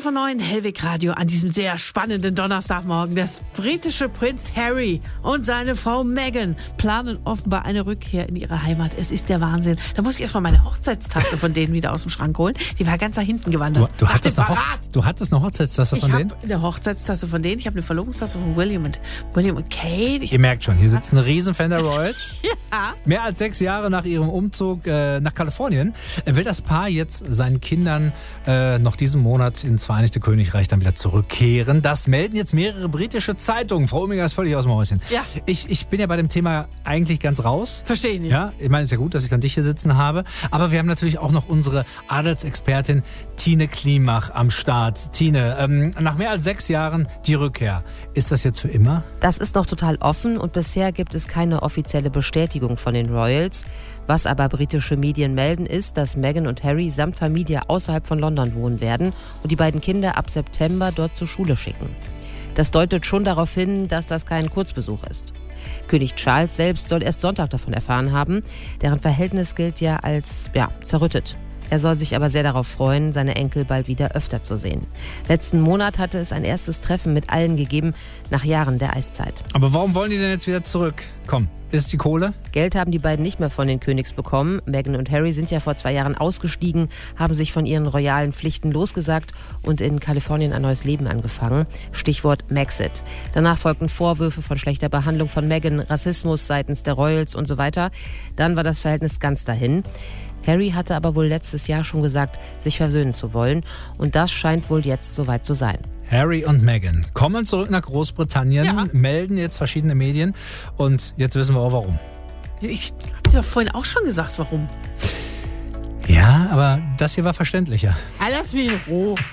vor 9, Hellwig Radio an diesem sehr spannenden Donnerstagmorgen. Das britische Prinz Harry und seine Frau Meghan planen offenbar eine Rückkehr in ihre Heimat. Es ist der Wahnsinn. Da muss ich erstmal meine Hochzeitstasse von denen wieder aus dem Schrank holen. Die war ganz da hinten gewandert. Du hattest eine Hochzeitstasse von denen? Ich habe eine Hochzeitstasse von denen. Ich habe eine Verlobungstasse von William und Kate. Ihr merkt schon, hier sitzt ein Riesenfan der Royals. Ja. Mehr als 6 Jahre nach ihrem Umzug nach Kalifornien will das Paar jetzt seinen Kindern noch diesen Monat ins Vereinigte Königreich dann wieder zurückkehren. Das melden jetzt mehrere britische Zeitungen. Frau Oemminger ist völlig aus dem Häuschen. Ja. Ich bin ja bei dem Thema eigentlich ganz raus. Verstehe nicht. Ja, ich meine, es ist ja gut, dass ich dann dich hier sitzen habe. Aber wir haben natürlich auch noch unsere Adelsexpertin Tine Klimach am Start. Tine, nach mehr als 6 Jahren die Rückkehr. Ist das jetzt für immer? Das ist noch total offen und bisher gibt es keine offizielle Bestätigung von den Royals. Was aber britische Medien melden, ist, dass Meghan und Harry samt Familie außerhalb von London wohnen werden und die beiden Kinder ab September dort zur Schule schicken. Das deutet schon darauf hin, dass das kein Kurzbesuch ist. König Charles selbst soll erst Sonntag davon erfahren haben. Deren Verhältnis gilt ja als zerrüttet. Er soll sich aber sehr darauf freuen, seine Enkel bald wieder öfter zu sehen. Letzten Monat hatte es ein erstes Treffen mit allen gegeben, nach Jahren der Eiszeit. Aber warum wollen die denn jetzt wieder zurück? Komm, ist die Kohle? Geld haben die beiden nicht mehr von den Königs bekommen. Meghan und Harry sind ja vor 2 Jahren ausgestiegen, haben sich von ihren royalen Pflichten losgesagt und in Kalifornien ein neues Leben angefangen. Stichwort Maxit. Danach folgten Vorwürfe von schlechter Behandlung von Meghan, Rassismus seitens der Royals und so weiter. Dann war das Verhältnis ganz dahin. Harry hatte aber wohl letztes Jahr schon gesagt, sich versöhnen zu wollen. Und das scheint wohl jetzt soweit zu sein. Harry und Meghan kommen zurück nach Großbritannien, melden jetzt verschiedene Medien. Und jetzt wissen wir auch, warum. Ich habe dir vorhin auch schon gesagt, warum. Ja, aber das hier war verständlicher. Lass mich in Ruhe.